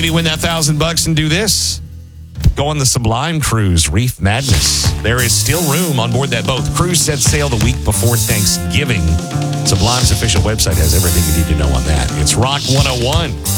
maybe win that $1,000 and do this. Go on the Sublime Cruise, Reef Madness. There is still room on board that boat. The cruise sets sail the week before Thanksgiving. Sublime's official website has everything you need to know on that. It's Rock 101.